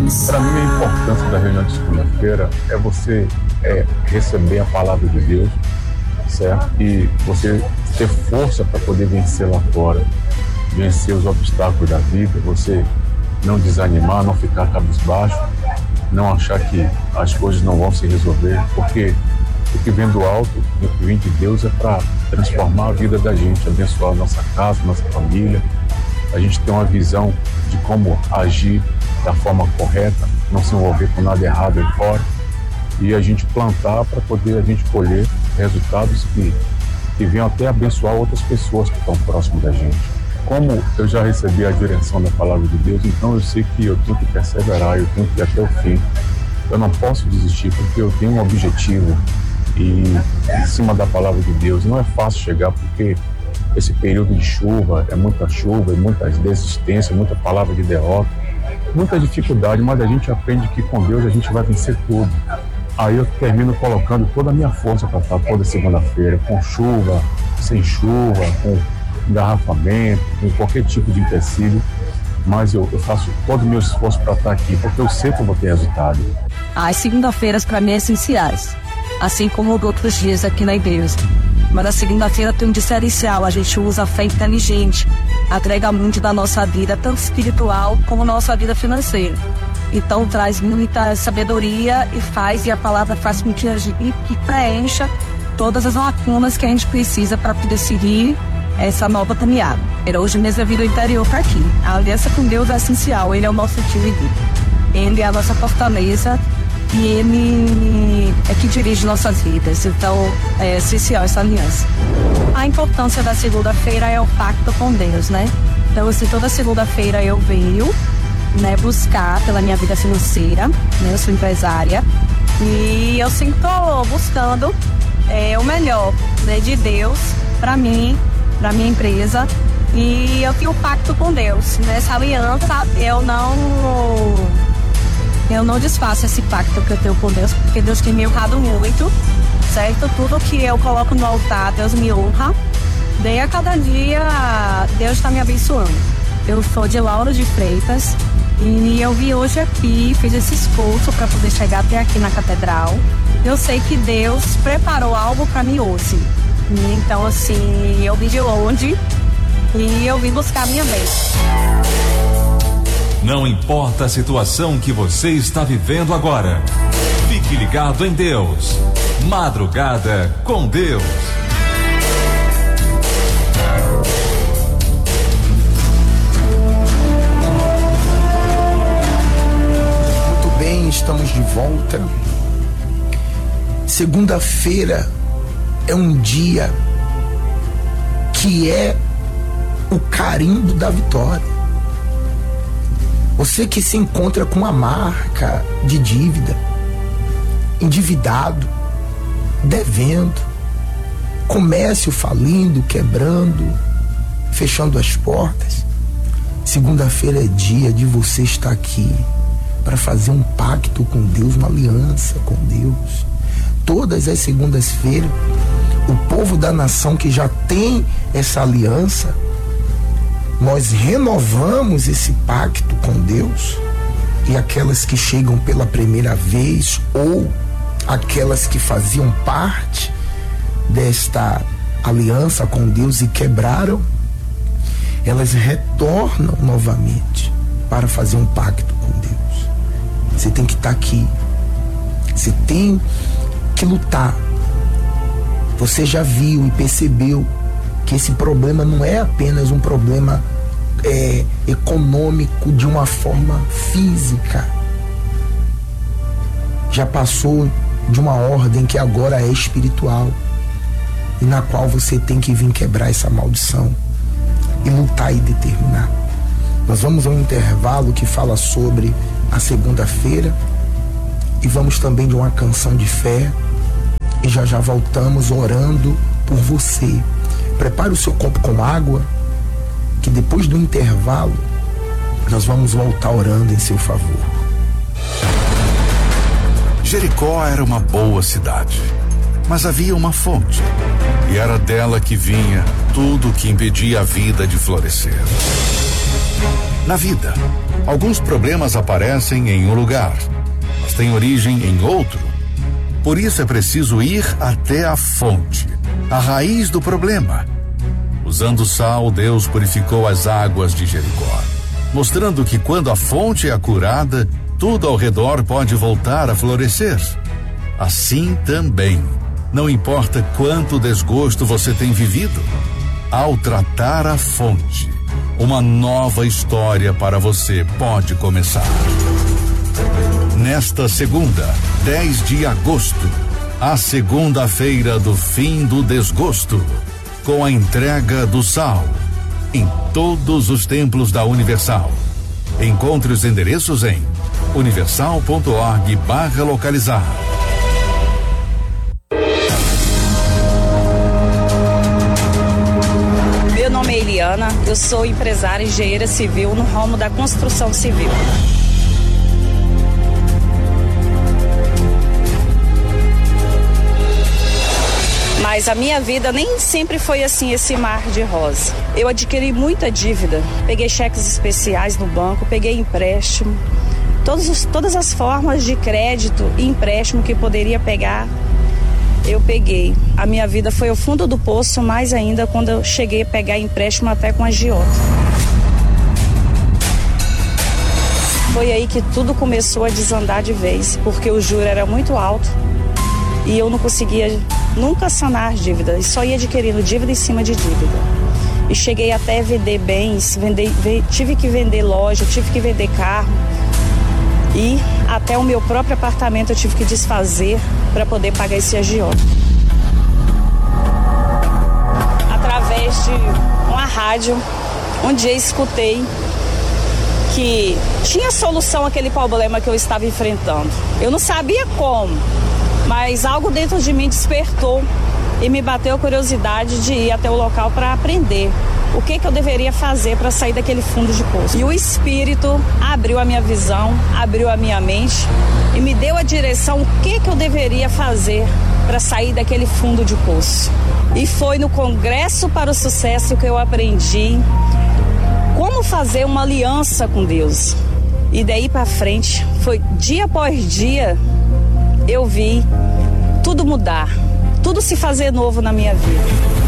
Para mim, a importância da reunião de segunda-feira é você receber a palavra de Deus, certo? E você ter força para poder vencer lá fora, vencer os obstáculos da vida, você não desanimar, não ficar cabisbaixo, não achar que as coisas não vão se resolver, porque o que vem do alto, o que vem de Deus é para transformar a vida da gente, abençoar a nossa casa, nossa família. A gente tem uma visão de como agir da forma correta, não se envolver com nada errado aí fora, e a gente plantar para poder a gente colher resultados que venham até abençoar outras pessoas que estão próximas da gente. Como eu já recebi a direção da palavra de Deus, então eu sei que eu tenho que perseverar, eu tenho que ir até o fim. Eu não posso desistir porque eu tenho um objetivo e em cima da palavra de Deus. Não é fácil chegar porque esse período de chuva, é muitas desistências, muita palavra de derrota, muita dificuldade, mas a gente aprende que com Deus a gente vai vencer tudo. Aí eu termino colocando toda a minha força para estar toda segunda-feira, com chuva, sem chuva, com engarrafamento, com qualquer tipo de empecilho, mas eu faço todo o meu esforço para estar aqui, porque eu sei que eu vou ter resultado. As segunda-feiras para mim são essenciais, assim como outros dias aqui na igreja. Mas a segunda-feira tem um diferencial, a gente usa a fé inteligente, agrega muito da nossa vida, tanto espiritual como nossa vida financeira. Então traz muita sabedoria e a palavra faz com que a gente preencha todas as lacunas que a gente precisa para poder seguir essa nova caminhada. Hoje mesmo eu vim do interior para aqui. A aliança com Deus é essencial, Ele é o nosso time de vida. Ele é a nossa fortaleza e Ele é que dirige nossas vidas. Então é essencial essa aliança. A importância da segunda-feira é o pacto com Deus, né? Então assim, toda segunda-feira eu venho, né, buscar pela minha vida financeira, né? Eu sou empresária e eu sempre estou buscando o melhor, né, de Deus para mim, para minha empresa, e eu tenho um pacto com Deus. Nessa aliança eu não desfaço esse pacto que eu tenho com Deus, porque Deus tem me honrado muito, certo? Tudo que eu coloco no altar, Deus me honra. Daí a cada dia Deus está me abençoando. Eu sou de Laura de Freitas e eu vim hoje aqui, fiz esse esforço para poder chegar até aqui na catedral. Eu sei que Deus preparou algo para mim hoje. Então, assim, eu vim de longe e eu vim buscar a minha vez. Não importa a situação que você está vivendo agora, fique ligado em Deus. Madrugada com Deus. Muito bem, estamos de volta. Segunda-feira é um dia que é o carimbo da vitória. Você que se encontra com uma marca de dívida, endividado, devendo, comércio falindo, quebrando, fechando as portas. Segunda-feira é dia de você estar aqui para fazer um pacto com Deus, uma aliança com Deus. Todas as segundas-feiras, o povo da nação que já tem essa aliança, nós renovamos esse pacto com Deus, e aquelas que chegam pela primeira vez ou aquelas que faziam parte desta aliança com Deus e quebraram, elas retornam novamente para fazer um pacto com Deus. Você tem que estar aqui, você tem que lutar. Você já viu e percebeu que esse problema não é apenas um problema econômico de uma forma física. Já passou de uma ordem que agora é espiritual, e na qual você tem que vir quebrar essa maldição e lutar e determinar. Nós vamos a um intervalo que fala sobre a segunda-feira e vamos também de uma canção de fé, e já voltamos orando por você. Prepare o seu copo com água, que depois do intervalo nós vamos voltar orando em seu favor. Jericó era uma boa cidade, mas havia uma fonte, e era dela que vinha tudo que impedia a vida de florescer. Na vida, Alguns problemas aparecem em um lugar, mas têm origem em outro. Por isso é preciso ir até a fonte, a raiz do problema. Usando sal, Deus purificou as águas de Jericó, mostrando que quando a fonte é curada, tudo ao redor pode voltar a florescer. Assim também, não importa quanto desgosto você tem vivido, ao tratar a fonte, uma nova história para você pode começar. Nesta segunda, 10 de agosto, a segunda-feira do fim do desgosto, com a entrega do sal em todos os templos da Universal. Encontre os endereços em universal.org/localizar. Meu nome é Eliana, eu sou empresária e engenheira civil no ramo da construção civil. Mas a minha vida nem sempre foi assim, esse mar de rosa. Eu adquiri muita dívida, peguei cheques especiais no banco, peguei empréstimo, todas as formas de crédito e empréstimo que poderia pegar, eu peguei. A minha vida foi ao fundo do poço, mais ainda quando eu cheguei a pegar empréstimo até com a agiota. Foi aí que tudo começou a desandar de vez, porque o juro era muito alto e eu não conseguia nunca sanar as dívidas, só ia adquirindo dívida em cima de dívida. E cheguei até a vender bens, tive que vender loja, tive que vender carro. E até o meu próprio apartamento eu tive que desfazer para poder pagar esse agiota. Através de uma rádio, um dia escutei que tinha solução àquele problema que eu estava enfrentando. Eu não sabia como, mas algo dentro de mim despertou e me bateu a curiosidade de ir até o local para aprender o que eu deveria fazer para sair daquele fundo de poço. E o Espírito abriu a minha visão, abriu a minha mente e me deu a direção o que eu deveria fazer para sair daquele fundo de poço. E foi no Congresso para o Sucesso que eu aprendi como fazer uma aliança com Deus. E daí para frente, foi dia após dia, eu vi tudo mudar, tudo se fazer novo na minha vida.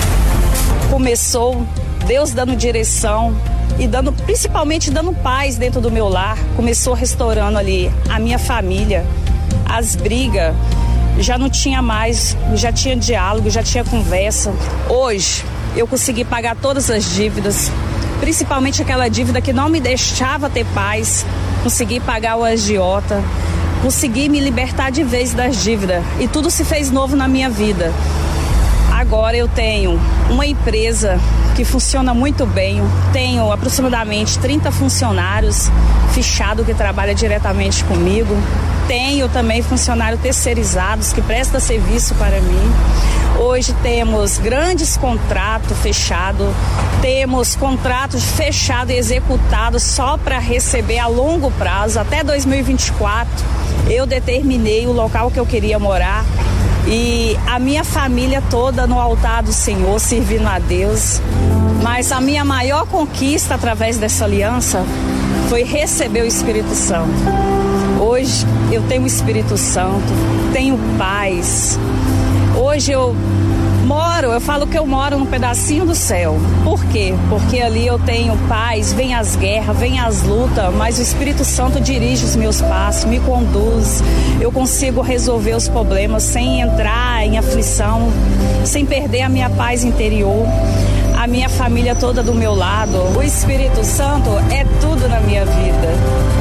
Começou Deus dando direção e principalmente dando paz dentro do meu lar. Começou restaurando ali a minha família, as brigas já não tinha mais, já tinha diálogo, já tinha conversa. Hoje eu consegui pagar todas as dívidas, principalmente aquela dívida que não me deixava ter paz. Consegui pagar o agiota, consegui me libertar de vez das dívidas e tudo se fez novo na minha vida. Agora eu tenho uma empresa que funciona muito bem, tenho aproximadamente 30 funcionários fechados que trabalham diretamente comigo, tenho também funcionários terceirizados que prestam serviço para mim. Hoje temos grandes contratos fechados, temos contratos fechados e executados só para receber a longo prazo, até 2024. Eu determinei o local que eu queria morar e a minha família toda no altar do Senhor, servindo a Deus. Mas a minha maior conquista através dessa aliança foi receber o Espírito Santo. Hoje eu tenho o Espírito Santo, tenho paz. Hoje eu falo que eu moro num pedacinho do céu. Por quê? Porque ali eu tenho paz, vem as guerras, vem as lutas, mas o Espírito Santo dirige os meus passos, me conduz. Eu consigo resolver os problemas sem entrar em aflição, sem perder a minha paz interior. A minha família toda do meu lado. O Espírito Santo é tudo na minha vida.